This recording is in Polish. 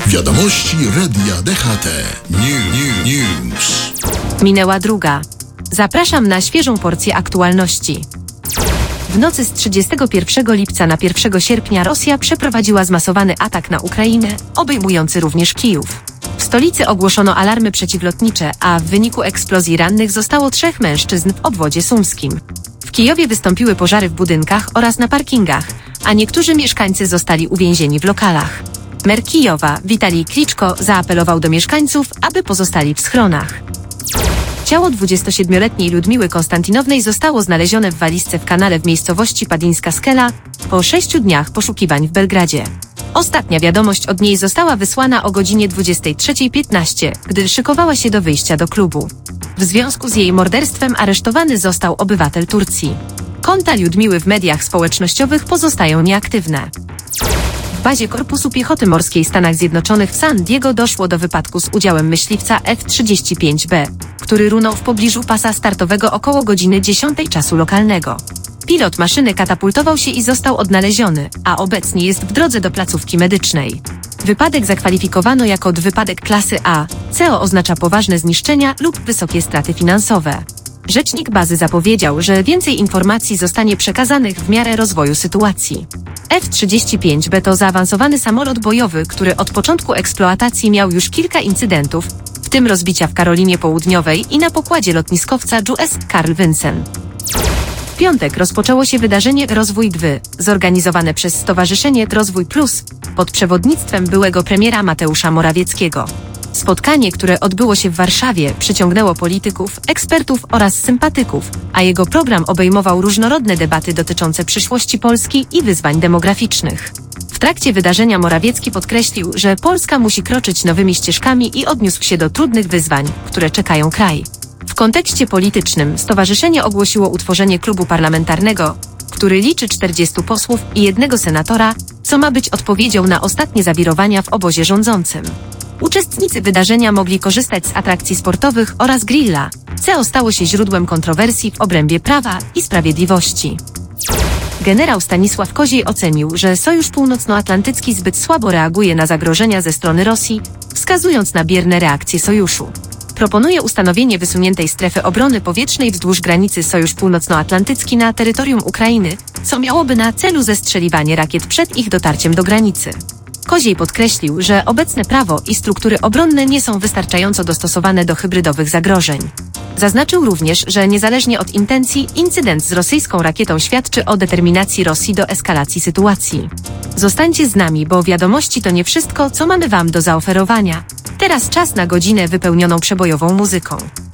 Wiadomości Radia DHT. News. Minęła druga. Zapraszam na świeżą porcję aktualności. W nocy z 31 lipca na 1 sierpnia Rosja przeprowadziła zmasowany atak na Ukrainę, obejmujący również Kijów. W stolicy ogłoszono alarmy przeciwlotnicze, a w wyniku eksplozji rannych zostało 3 mężczyzn w obwodzie sumskim. W Kijowie wystąpiły pożary w budynkach oraz na parkingach, a niektórzy mieszkańcy zostali uwięzieni w lokalach. Mer Kijowa, Witalij Kliczko, zaapelował do mieszkańców, aby pozostali w schronach. Ciało 27-letniej Ludmiły Konstantinownej zostało znalezione w walizce w kanale w miejscowości Padińska Skela po 6 dniach poszukiwań w Belgradzie. Ostatnia wiadomość od niej została wysłana o godzinie 23:15, gdy szykowała się do wyjścia do klubu. W związku z jej morderstwem aresztowany został obywatel Turcji. Konta Ludmiły w mediach społecznościowych pozostają nieaktywne. W bazie Korpusu Piechoty Morskiej Stanach Zjednoczonych w San Diego doszło do wypadku z udziałem myśliwca F-35B, który runął w pobliżu pasa startowego około godziny 10 czasu lokalnego. Pilot maszyny katapultował się i został odnaleziony, a obecnie jest w drodze do placówki medycznej. Wypadek zakwalifikowano jako wypadek klasy A, CO oznacza poważne zniszczenia lub wysokie straty finansowe. Rzecznik bazy zapowiedział, że więcej informacji zostanie przekazanych w miarę rozwoju sytuacji. F-35B to zaawansowany samolot bojowy, który od początku eksploatacji miał już kilka incydentów, w tym rozbicia w Karolinie Południowej i na pokładzie lotniskowca US Carl Vinson. W piątek rozpoczęło się wydarzenie Rozwój 2, zorganizowane przez Stowarzyszenie Rozwój Plus pod przewodnictwem byłego premiera Mateusza Morawieckiego. Spotkanie, które odbyło się w Warszawie, przyciągnęło polityków, ekspertów oraz sympatyków, a jego program obejmował różnorodne debaty dotyczące przyszłości Polski i wyzwań demograficznych. W trakcie wydarzenia Morawiecki podkreślił, że Polska musi kroczyć nowymi ścieżkami i odniósł się do trudnych wyzwań, które czekają kraj. W kontekście politycznym stowarzyszenie ogłosiło utworzenie klubu parlamentarnego, który liczy 40 posłów i 1 senatora, co ma być odpowiedzią na ostatnie zawirowania w obozie rządzącym. Uczestnicy wydarzenia mogli korzystać z atrakcji sportowych oraz grilla, co stało się źródłem kontrowersji w obrębie Prawa i Sprawiedliwości. Generał Stanisław Koziej ocenił, że Sojusz Północnoatlantycki zbyt słabo reaguje na zagrożenia ze strony Rosji, wskazując na bierne reakcje sojuszu. Proponuje ustanowienie wysuniętej strefy obrony powietrznej wzdłuż granicy Sojusz Północnoatlantycki na terytorium Ukrainy, co miałoby na celu zestrzeliwanie rakiet przed ich dotarciem do granicy. Koziej podkreślił, że obecne prawo i struktury obronne nie są wystarczająco dostosowane do hybrydowych zagrożeń. Zaznaczył również, że niezależnie od intencji, incydent z rosyjską rakietą świadczy o determinacji Rosji do eskalacji sytuacji. Zostańcie z nami, bo wiadomości to nie wszystko, co mamy Wam do zaoferowania. Teraz czas na godzinę wypełnioną przebojową muzyką.